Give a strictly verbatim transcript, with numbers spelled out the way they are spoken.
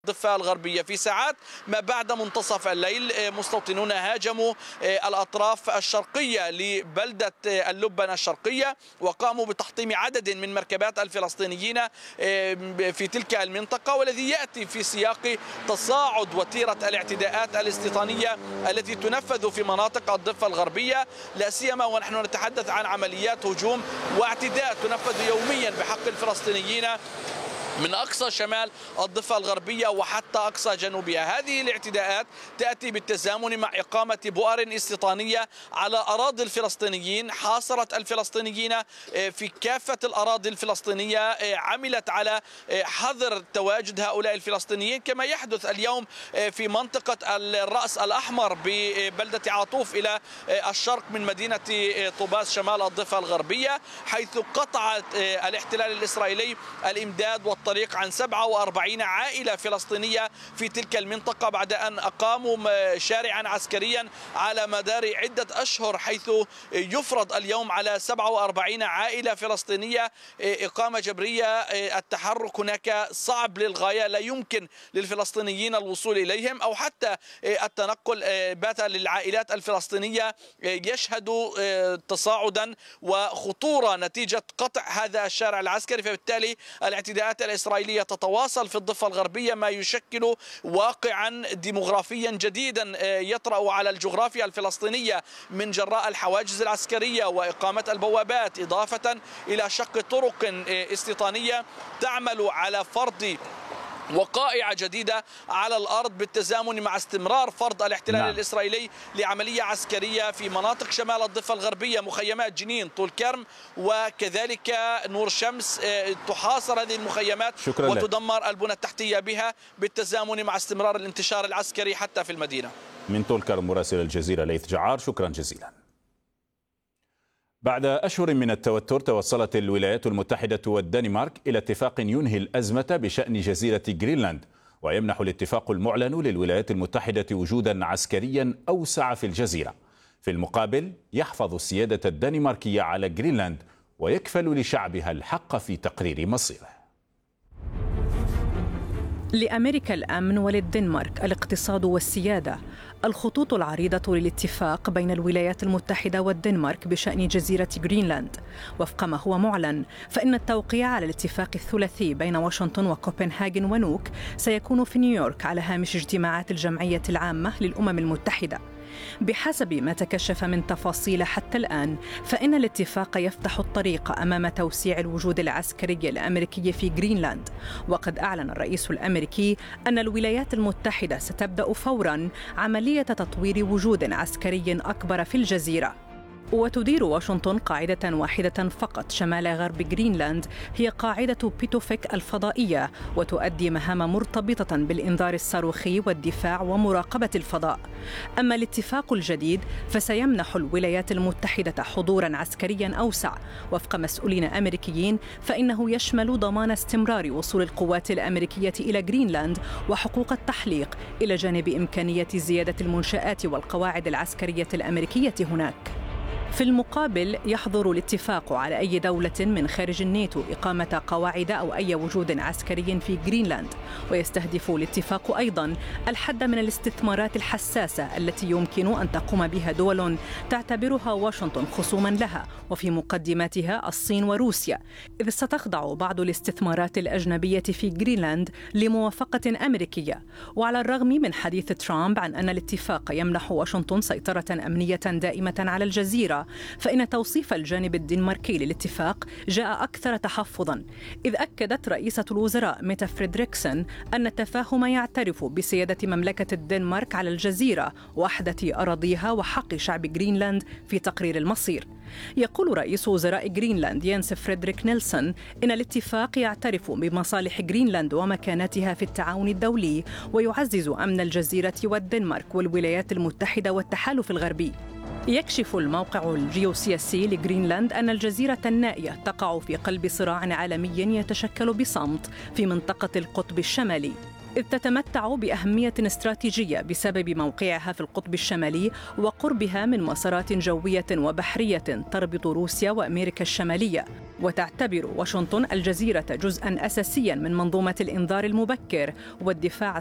الضفة الغربية. في ساعات ما بعد منتصف الليل مستوطنون هاجموا الأطراف الشرقية لبلدة اللبنة الشرقية وقاموا بتحطيم عدد من مركبات الفلسطينيين في تلك المنطقة، والذي يأتي في سياق تصاعد وتيرة الاعتداءات الاستيطانية التي تنفذ في مناطق الضفة الغربية، لا سيما ونحن نتحدث عن عمليات هجوم واعتداء تنفذ يوميا بحق الفلسطينيين من أقصى شمال الضفة الغربية وحتى أقصى جنوبها. هذه الاعتداءات تأتي بالتزامن مع إقامة بؤر استيطانية على أراضي الفلسطينيين، حاصرت الفلسطينيين في كافة الأراضي الفلسطينية، عملت على حظر تواجد هؤلاء الفلسطينيين، كما يحدث اليوم في منطقة الرأس الأحمر ببلدة عاطوف إلى الشرق من مدينة طوباس شمال الضفة الغربية، حيث قطعت الاحتلال الإسرائيلي الإمداد والطريق عن سبعة وأربعين عائلة فلسطينية في تلك المنطقة بعد أن أقاموا شارعا عسكريا على مدار عدة أشهر، حيث يفرض اليوم على سبعة وأربعين عائلة فلسطينية إقامة جبرية. التحرك هناك صعب للغاية، لا يمكن للفلسطينيين الوصول إليهم أو حتى التنقل بات للعائلات الفلسطينية يشهد تصاعدا وخطورة نتيجة قطع هذا الشارع العسكري. فبالتالي الاعتداءات الإسرائيلية تتواصل في الضفة الغربية، ما يشكل واقعا ديموغرافيا جديدا يطرأ على الجغرافيا الفلسطينية من جراء الحواجز العسكرية وإقامة البوابات، إضافة إلى شق طرق استيطانية تعمل على فرض وقائع جديدة على الأرض بالتزامن مع استمرار فرض الاحتلال نعم. الإسرائيلي لعملية عسكرية في مناطق شمال الضفة الغربية، مخيمات جنين، طول كرم وكذلك نور شمس تحاصر هذه المخيمات وتدمر البنى التحتية بها بالتزامن مع استمرار الانتشار العسكري حتى في المدينة. من طول كرم مراسل الجزيرة ليث جعار، شكرا جزيلا. بعد أشهر من التوتر توصلت الولايات المتحدة والدنمارك إلى اتفاق ينهي الأزمة بشأن جزيرة غرينلاند، ويمنح الاتفاق المعلن للولايات المتحدة وجودا عسكريا أوسع في الجزيرة. في المقابل يحفظ السيادة الدنماركية على غرينلاند ويكفل لشعبها الحق في تقرير مصيره. لأمريكا الأمن وللدنمارك الاقتصاد والسيادة. الخطوط العريضة للاتفاق بين الولايات المتحدة والدنمارك بشأن جزيرة غرينلاند. وفق ما هو معلن فإن التوقيع على الاتفاق الثلاثي بين واشنطن وكوبنهاجن ونوك سيكون في نيويورك على هامش اجتماعات الجمعية العامة للأمم المتحدة. بحسب ما تكشف من تفاصيل حتى الآن فإن الاتفاق يفتح الطريق أمام توسيع الوجود العسكري الأمريكي في غرينلاند. وقد أعلن الرئيس الأمريكي أن الولايات المتحدة ستبدأ فوراً عملية تطوير وجود عسكري أكبر في الجزيرة. وتدير واشنطن قاعدة واحدة فقط شمال غرب غرينلاند، هي قاعدة بيتوفيك الفضائية، وتؤدي مهام مرتبطة بالإنذار الصاروخي والدفاع ومراقبة الفضاء. أما الاتفاق الجديد فسيمنح الولايات المتحدة حضوراً عسكرياً أوسع. وفق مسؤولين أمريكيين فإنه يشمل ضمان استمرار وصول القوات الأمريكية إلى غرينلاند وحقوق التحليق، إلى جانب إمكانية زيادة المنشآت والقواعد العسكرية الأمريكية هناك. في المقابل يحظر الاتفاق على أي دولة من خارج الناتو إقامة قواعد أو أي وجود عسكري في غرينلاند. ويستهدف الاتفاق أيضا الحد من الاستثمارات الحساسة التي يمكن أن تقوم بها دول تعتبرها واشنطن خصوما لها، وفي مقدماتها الصين وروسيا، إذ ستخضع بعض الاستثمارات الأجنبية في غرينلاند لموافقة أمريكية. وعلى الرغم من حديث ترامب عن أن الاتفاق يمنح واشنطن سيطرة أمنية دائمة على الجزيرة، فإن توصيف الجانب الدنماركي للاتفاق جاء أكثر تحفظاً، إذ أكدت رئيسة الوزراء ميتا فريدريكسن أن التفاهم يعترف بسيادة مملكة الدنمارك على الجزيرة، وحدة أراضيها وحق شعب غرينلاند في تقرير المصير. يقول رئيس وزراء غرينلاند يانس فريدريك نيلسون إن الاتفاق يعترف بمصالح غرينلاند ومكانتها في التعاون الدولي، ويعزز أمن الجزيرة والدنمارك والولايات المتحدة والتحالف الغربي. يكشف الموقع الجيوسياسي لغرينلاند أن الجزيرة النائية تقع في قلب صراع عالمي يتشكل بصمت في منطقة القطب الشمالي. إذ تتمتع بأهمية استراتيجية بسبب موقعها في القطب الشمالي وقربها من مسارات جوية وبحرية تربط روسيا وأمريكا الشمالية. وتعتبر واشنطن الجزيرة جزءاً أساسياً من منظومة الإنذار المبكر والدفاع